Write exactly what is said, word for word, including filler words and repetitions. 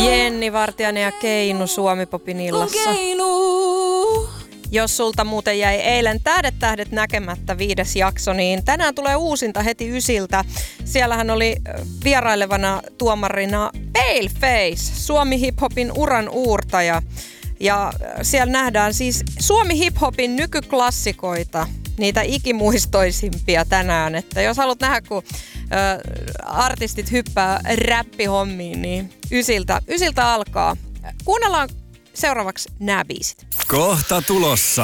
Jenni Vartiainen ja Keinu Suomi-popin illassa. Jos sulta muuten jäi eilen Tähdet tähdet näkemättä viides jakso, niin tänään tulee uusinta heti ysiltä. Siellähän oli vierailevana tuomarina Paleface, Suomi hiphopin uran uurtaja. Ja siellä nähdään siis Suomi hiphopin nykyklassikoita, niitä ikimuistoisimpia tänään. Että jos haluat nähdä, kun ö, artistit hyppää räppihommiin, niin ysiltä, ysiltä alkaa. Kuunnellaan seuraavaksi nämä biisit. Kohta tulossa.